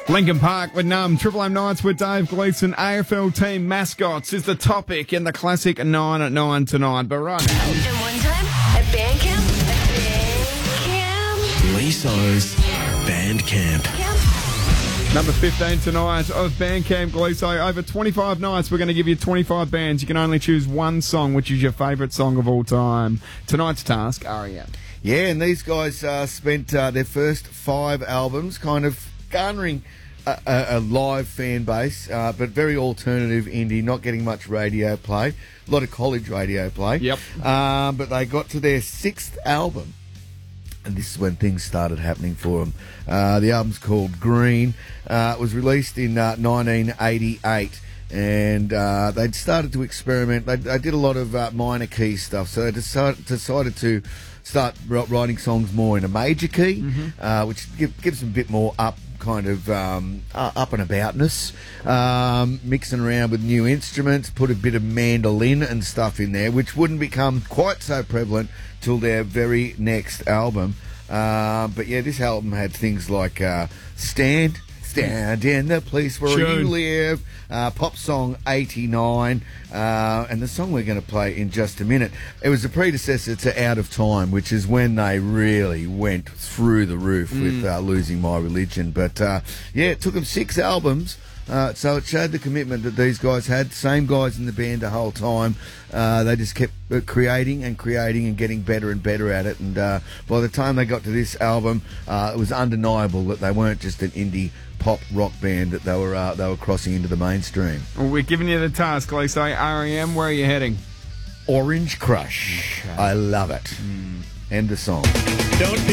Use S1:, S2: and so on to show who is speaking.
S1: Lincoln Park with Numb. Triple M Nights with Dave Gleeson. AFL team mascots is the topic in the classic 9 at 9 tonight. But right now,
S2: And one time at Bandcamp.
S3: Gleeso's Bandcamp.
S1: number 15 tonight of Bandcamp Gleeso. Over 25 nights, we're going to give you 25 bands. You can only choose one song, which is your favourite song of all time. Tonight's task, R.E.M.
S4: Yeah, and these guys spent their first 5 albums kind of garnering a live fan base, but very alternative indie, not getting much radio play. A lot of college radio play.
S1: Yep.
S4: But they got to their 6th album, and this is when things started happening for them. The album's called Green. It was released in 1988. And they'd started to experiment. They did a lot of minor key stuff, so they decided to start writing songs more in a major key, which gives them a bit more up and aboutness, mixing around with new instruments, put a bit of mandolin and stuff in there, which wouldn't become quite so prevalent till their very next album. But yeah, this album had things like Stand in the Place Where You Live, pop song 89, and the song we're going to play in just a minute. It was a predecessor to Out of Time, which is when they really went through the roof with Losing My Religion. But yeah, it took them 6 albums. So it showed the commitment that these guys had. Same guys in the band the whole time. They just kept creating and getting better and better at it. And by the time they got to this album, it was undeniable that they weren't just an indie pop rock band, that they were crossing into the mainstream.
S1: Well, we're giving you the task, Gleeso. R.E.M., where are you heading?
S4: Orange Crush. Okay. I love it. End the song.
S3: Don't